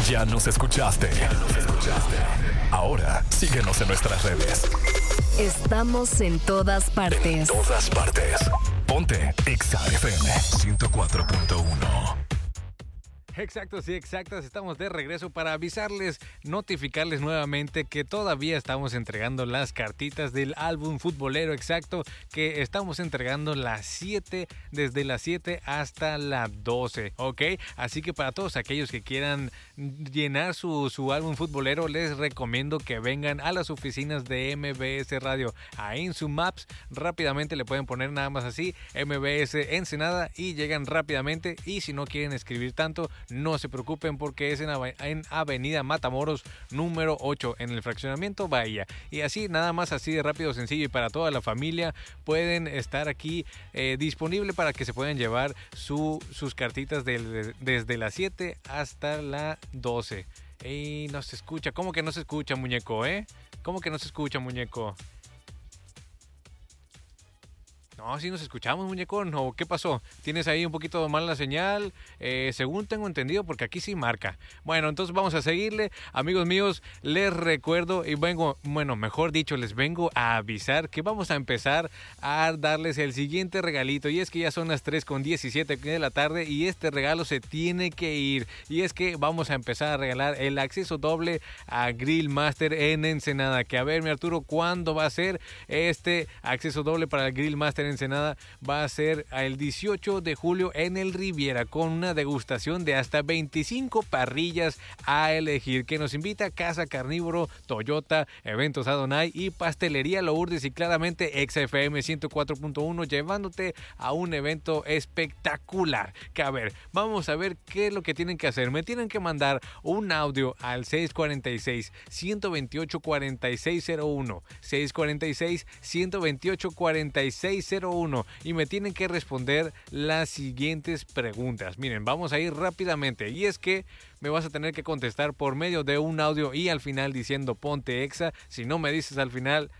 Ya nos escuchaste. Ahora, síguenos en nuestras redes. Estamos en todas partes. Ponte Exa FM 104.1. Exacto, sí, exactas. Estamos de regreso para avisarles, notificarles nuevamente que todavía estamos entregando las cartitas del álbum futbolero exacto, que estamos entregando desde las 7 hasta las 12, ¿ok? Así que para todos aquellos que quieran llenar su álbum futbolero, les recomiendo que vengan a las oficinas de MBS Radio. Ahí en su Maps, rápidamente le pueden poner nada más así, MBS Ensenada, y llegan rápidamente. Y si no quieren escribir tanto, no se preocupen, porque es en Avenida Matamoros número 8, en el fraccionamiento Bahía. Y así, nada más así de rápido, sencillo, y para toda la familia pueden estar aquí disponible para que se puedan llevar sus cartitas desde las 7 hasta las 12. Y no se escucha. ¿Cómo que no se escucha, muñeco, ¿Cómo que no se escucha, muñeco? No, sí nos escuchamos, muñeco. No, ¿qué pasó? ¿Tienes ahí un poquito mal la señal? Según tengo entendido, porque aquí sí marca. Bueno, entonces vamos a seguirle. Amigos míos, les recuerdo les vengo a avisar que vamos a empezar a darles el siguiente regalito. Y es que ya son las 3:17 de la tarde y este regalo se tiene que ir. Y es que vamos a empezar a regalar el acceso doble a Grill Master en Ensenada. Que a ver, mi Arturo, ¿cuándo va a ser este acceso doble para el Grill Master Ensenada? Va a ser el 18 de julio en el Riviera, con una degustación de hasta 25 parrillas a elegir, que nos invita Casa Carnívoro, Toyota, Eventos Adonai y Pastelería Lourdes, y claramente Exa FM 104.1, llevándote a un evento espectacular. Que a ver, vamos a ver qué es lo que tienen que hacer. Me tienen que mandar un audio al 646-128-4601, 646-128-4601, y me tienen que responder las siguientes preguntas. Miren, vamos a ir rápidamente, y es que me vas a tener que contestar por medio de un audio y al final diciendo Ponte Exa. Si no me dices al final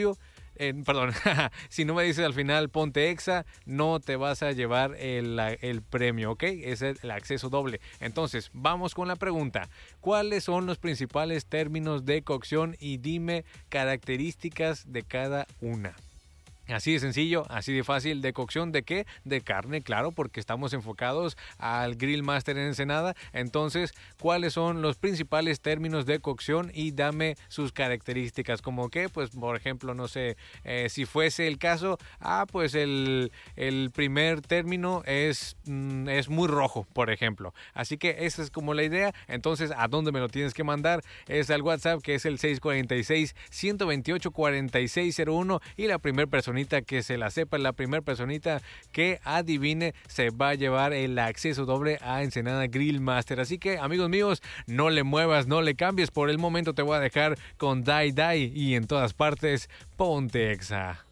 si no me dices al final Ponte Exa, no te vas a llevar el premio, ¿ok? Es el acceso doble. Entonces, vamos con la pregunta. ¿Cuáles son los principales términos de cocción? Y dime características de cada una. Así de sencillo, así de fácil. ¿De cocción de qué? De carne, claro, porque estamos enfocados al Grill Master en Ensenada. Entonces, ¿cuáles son los principales términos de cocción? Y dame sus características. ¿Como qué? Pues, por ejemplo, no sé, si fuese el caso, pues el primer término es muy rojo, por ejemplo. Así que esa es como la idea. Entonces, ¿a dónde me lo tienes que mandar? Es al WhatsApp, que es el 646-128-4601, y la primera personita que se la sepa, la primera personita que adivine, se va a llevar el acceso doble a Ensenada Grill Master. Así que, amigos míos, no le muevas, no le cambies. Por el momento te voy a dejar con Die Die y en todas partes, Ponte Exa.